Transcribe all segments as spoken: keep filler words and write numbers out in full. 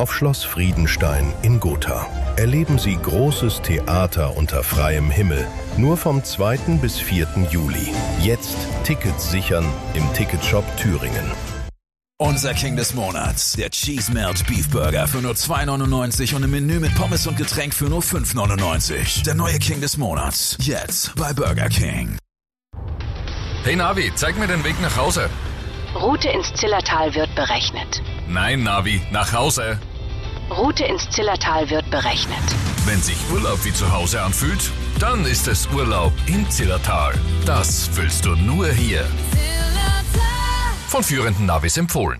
auf Schloss Friedenstein in Gotha. Erleben Sie großes Theater unter freiem Himmel. Nur vom zweiten bis vierten Juli. Jetzt Tickets sichern im Ticketshop Thüringen. Unser King des Monats, der Cheese Melt Beef Burger für nur zwei neunundneunzig und im Menü mit Pommes und Getränk für nur fünf neunundneunzig. Der neue King des Monats, jetzt bei Burger King. Hey Navi, zeig mir den Weg nach Hause. Route ins Zillertal wird berechnet. Nein, Navi, nach Hause. Route ins Zillertal wird berechnet. Wenn sich Urlaub wie zu Hause anfühlt, dann ist es Urlaub im Zillertal. Das fühlst du nur hier. Von führenden Navis empfohlen.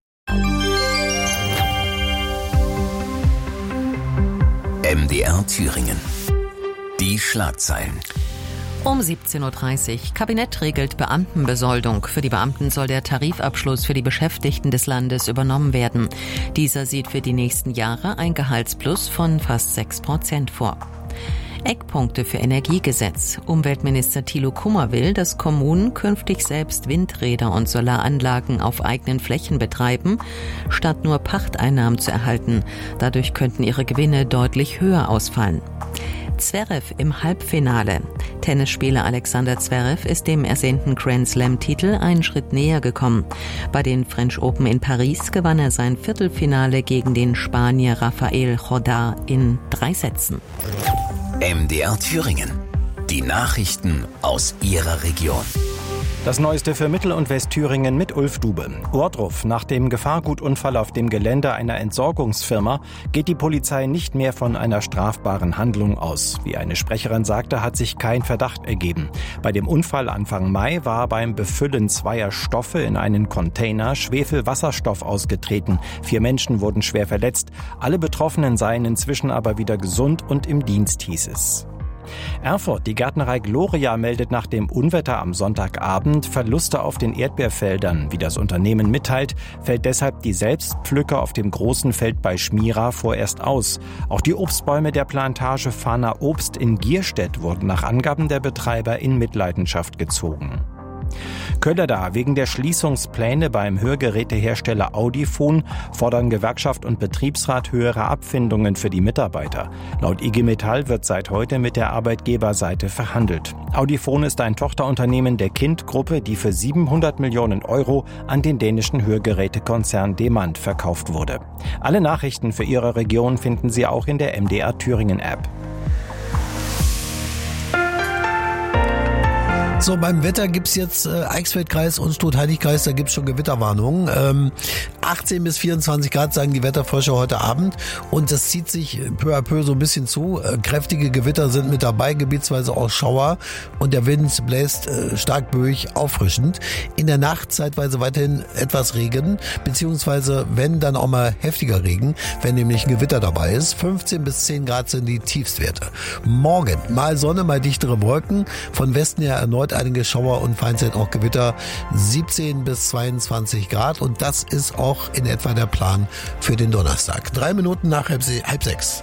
M D R Thüringen. Die Schlagzeilen. Um siebzehn Uhr dreißig. Kabinett regelt Beamtenbesoldung. Für die Beamten soll der Tarifabschluss für die Beschäftigten des Landes übernommen werden. Dieser sieht für die nächsten Jahre ein Gehaltsplus von fast sechs Prozent vor. Eckpunkte für Energiegesetz. Umweltminister Thilo Kummer will, dass Kommunen künftig selbst Windräder und Solaranlagen auf eigenen Flächen betreiben, statt nur Pachteinnahmen zu erhalten. Dadurch könnten ihre Gewinne deutlich höher ausfallen. Zverev im Halbfinale. Tennisspieler Alexander Zverev ist dem ersehnten Grand Slam-Titel einen Schritt näher gekommen. Bei den French Open in Paris gewann er sein Viertelfinale gegen den Spanier Rafael Jordá in drei Sätzen. M D R Thüringen. Die Nachrichten aus Ihrer Region. Das Neueste für Mittel- und Westthüringen mit Ulf Dube. Ohrdruf. Nach dem Gefahrgutunfall auf dem Gelände einer Entsorgungsfirma geht die Polizei nicht mehr von einer strafbaren Handlung aus. Wie eine Sprecherin sagte, hat sich kein Verdacht ergeben. Bei dem Unfall Anfang Mai war beim Befüllen zweier Stoffe in einen Container Schwefelwasserstoff ausgetreten. Vier Menschen wurden schwer verletzt. Alle Betroffenen seien inzwischen aber wieder gesund und im Dienst, hieß es. Erfurt, die Gärtnerei Gloria meldet nach dem Unwetter am Sonntagabend Verluste auf den Erdbeerfeldern. Wie das Unternehmen mitteilt, fällt deshalb die Selbstpflücke auf dem großen Feld bei Schmira vorerst aus. Auch die Obstbäume der Plantage Fahner Obst in Gierstedt wurden nach Angaben der Betreiber in Mitleidenschaft gezogen. Kölleda. Wegen der Schließungspläne beim Hörgerätehersteller Audifon fordern Gewerkschaft und Betriebsrat höhere Abfindungen für die Mitarbeiter. Laut I G Metall wird seit heute mit der Arbeitgeberseite verhandelt. Audifon ist ein Tochterunternehmen der Kind-Gruppe, die für siebenhundert Millionen Euro an den dänischen Hörgerätekonzern Demant verkauft wurde. Alle Nachrichten für Ihre Region finden Sie auch in der M D R Thüringen App. So, beim Wetter gibt's jetzt äh, Eichsfeldkreis und Stutt-Heidigkreis, da gibt's schon Gewitterwarnungen. Ähm, achtzehn bis vierundzwanzig Grad sagen die Wetterforscher heute Abend und das zieht sich peu à peu so ein bisschen zu. Äh, kräftige Gewitter sind mit dabei, gebietsweise auch Schauer und der Wind bläst äh, stark böig, auffrischend. In der Nacht zeitweise weiterhin etwas Regen, beziehungsweise wenn dann auch mal heftiger Regen, wenn nämlich ein Gewitter dabei ist. fünfzehn bis zehn Grad sind die Tiefstwerte. Morgen mal Sonne, mal dichtere Wolken, von Westen her erneut einige Schauer und vereinzelt auch Gewitter, siebzehn bis zweiundzwanzig Grad und das ist auch in etwa der Plan für den Donnerstag. Drei Minuten nach halb, halb sechs.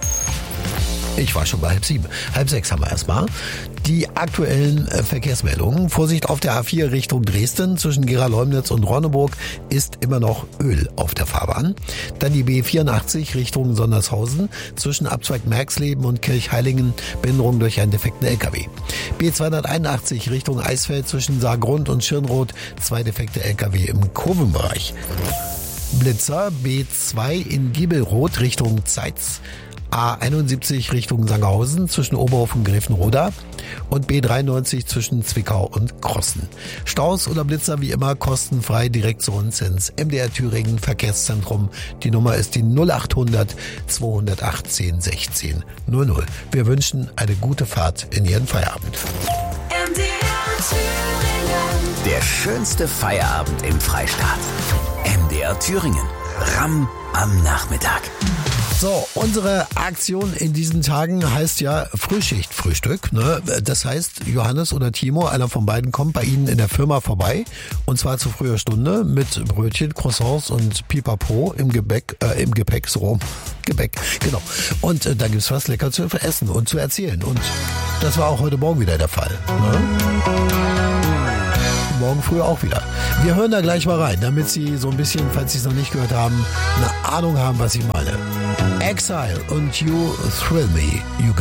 Ich war schon bei halb sieben. Halb sechs haben wir erstmal. Die aktuellen äh, Verkehrsmeldungen. Vorsicht auf der A vier Richtung Dresden. Zwischen Gera-Leumnitz und Ronneburg ist immer noch Öl auf der Fahrbahn. Dann die B vierundachtzig Richtung Sondershausen. Zwischen Abzweig Merxleben und Kirchheilingen Behinderung durch einen defekten L K W. B zweihunderteinundachtzig Richtung Eisfeld zwischen Saargrund und Schirnroth. Zwei defekte L K W im Kurvenbereich. Blitzer B zwei in Giebelroth Richtung Zeitz. A einundsiebzig Richtung Sangerhausen zwischen Oberhof und Gräfenroda und B dreiundneunzig zwischen Zwickau und Krossen. Staus oder Blitzer wie immer kostenfrei direkt zu uns ins M D R Thüringen Verkehrszentrum. Die Nummer ist die null achthundert zweihundertachtzehn sechzehn null null. Wir wünschen eine gute Fahrt in Ihren Feierabend. M D R Thüringen. Der schönste Feierabend im Freistaat. M D R Thüringen. Ramm am Nachmittag. So, unsere Aktion in diesen Tagen heißt ja Frühschichtfrühstück. Ne? Das heißt, Johannes oder Timo, einer von beiden, kommt bei Ihnen in der Firma vorbei. Und zwar zu früher Stunde mit Brötchen, Croissants und Pipapo im Gebäck, äh, im Gepäck, so rum. Gebäck, genau. Und äh, da gibt's was lecker zu essen und zu erzählen. Und das war auch heute Morgen wieder der Fall. Ne? morgen früh auch wieder. Wir hören da gleich mal rein, damit Sie so ein bisschen, falls Sie es noch nicht gehört haben, eine Ahnung haben, was ich meine. Exile und You Thrill Me, You Go.